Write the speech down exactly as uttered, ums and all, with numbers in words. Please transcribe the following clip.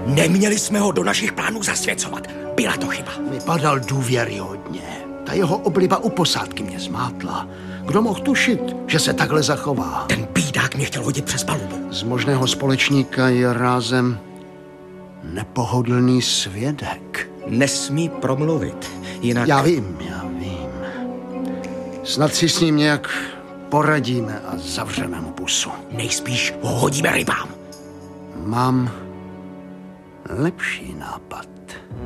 Neměli jsme ho do našich plánů zasvěcovat. Byla to chyba. Vypadal důvěryhodně. Ta jeho obliba u posádky mě zmátla. Kdo mohl tušit, že se takhle zachová? Ten bídák mě chtěl hodit přes palubu. Z možného společníka je rázem nepohodlný svědek. Nesmí promluvit, jinak... Já vím, já vím. Snad si s ním nějak poradíme a zavřeme mu pusu. Nejspíš ho hodíme rybám. Mám lepší nápad.